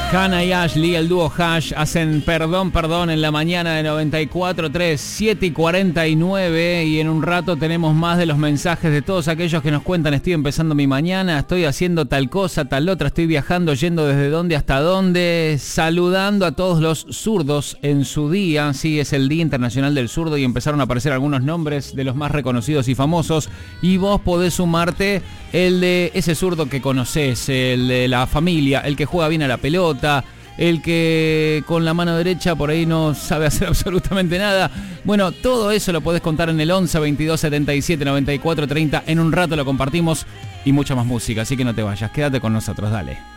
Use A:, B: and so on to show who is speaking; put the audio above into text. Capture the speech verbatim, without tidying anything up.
A: Hannah y Ashley, el dúo Hash, hacen Perdón, Perdón en la mañana de noventa y cuatro punto tres, siete y cuarenta y nueve, y en un rato tenemos más de los mensajes de todos aquellos que nos cuentan: estoy empezando mi mañana, estoy haciendo tal cosa, tal otra, estoy viajando, yendo desde dónde hasta dónde, saludando a todos los zurdos en su día. Sí, es el Día Internacional del Zurdo y empezaron a aparecer algunos nombres de los más reconocidos y famosos, y vos podés sumarte el de ese zurdo que conocés, el de la familia, el que juega bien a la pelota, el que con la mano derecha por ahí no sabe hacer absolutamente nada. Bueno, todo eso lo podés contar en el once, veintidós, setenta y siete, noventa y cuatro, treinta. En un rato lo compartimos y mucha más música, así que no te vayas, quédate con nosotros, dale.